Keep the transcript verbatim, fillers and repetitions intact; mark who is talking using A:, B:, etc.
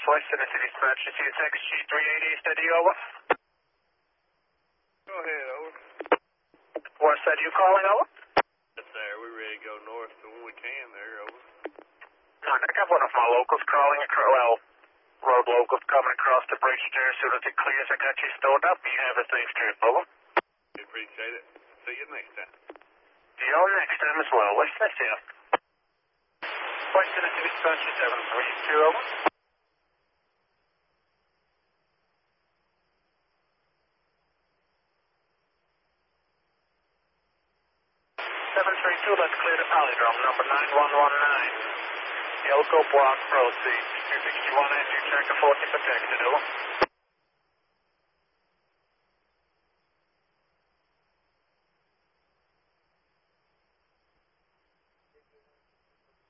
A: Western City Dispatch, C S X G three eighty, steady, over.
B: Go ahead, over.
A: West side, you calling, over?
B: Yes, sir. We're ready to go north when we can there, over.
A: I got one of my locals crawling across, well, road locals coming across the bridge there. As soon as it clears, I got you stored up. You have everything straight, over.
B: We appreciate it. See you next time.
A: You're next time as well. West side, yeah. Western City Dispatch, seven three two, over. seven three two, let's clear the polydrome, number nine one one nine. Elko Block, proceed. two sixty-one, engine checker, forty protected, over.